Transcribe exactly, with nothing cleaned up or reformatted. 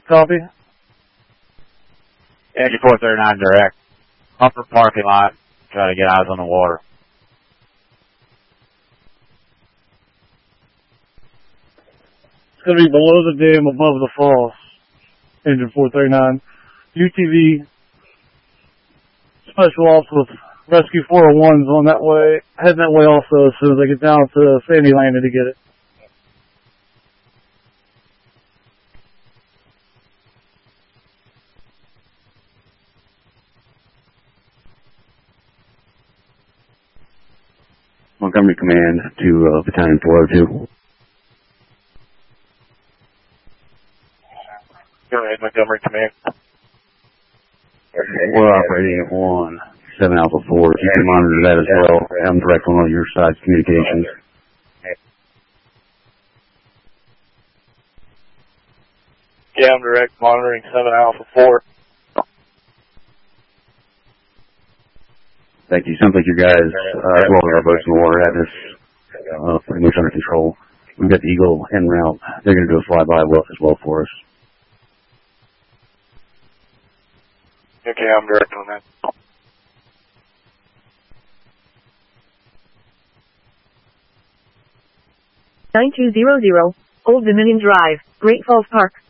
Copy. Engine four thirty-nine direct. Upper parking lot. Try to get eyes on the water. It's going to be below the dam, above the falls. Engine four thirty-nine. U T V special ops with Rescue four oh ones on that way. Heading that way also as soon as I get down to Sandy Landing to get it. Montgomery Command to uh, Battalion four oh two. Go ahead, Montgomery Command. We're operating at one seven Alpha four. You can monitor that as well. I'm direct on all your side's communications. Yeah, I'm direct monitoring seven Alpha four. Thank you. Sounds like you guys, uh, as well as our boats in the water, have this uh, pretty much under control. We've got the Eagle en route. They're going to do a flyby well as well for us. Okay, I'm direct on that. nine two zero zero, Old Dominion Drive, Great Falls Park.